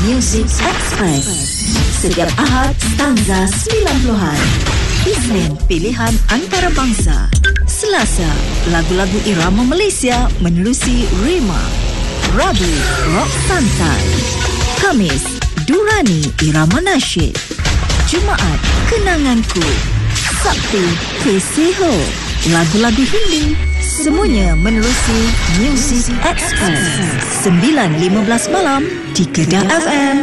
Music Express. Setiap Ahad, stanza 90-an. Isnin, pilihan antarabangsa. Selasa, lagu-lagu irama Malaysia menerusi Rima. Rabu, rock santai. Khamis, Durani irama nasyid. Jumaat, Kenanganku. Sabtu, Keseho, lagu-lagu Hindi. Semuanya menerusi Music Express 9.15 malam di Kedah FM.